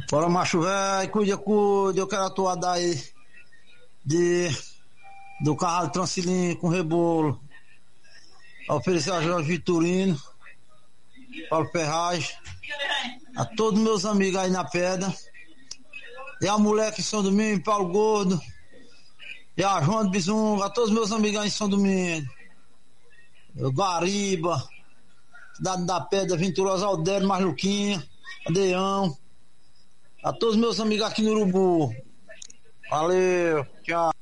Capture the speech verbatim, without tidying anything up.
Bora, macho velho, cuida, cuida, eu quero atuar daí de, do carro de Transilinho com rebolo. Oferecer a Jorge Vitorino, Paulo Ferraz, a todos meus amigos aí na pedra, e a mulher que em São Domingo, Paulo Gordo, e a João de Bizunga, a todos meus amigos aí em São Domingo, Guariba, Cidade da Pedra, Venturosa, Aldério, Marluquinha, Adeão, a todos meus amigos aqui no Urubu. Valeu, tchau.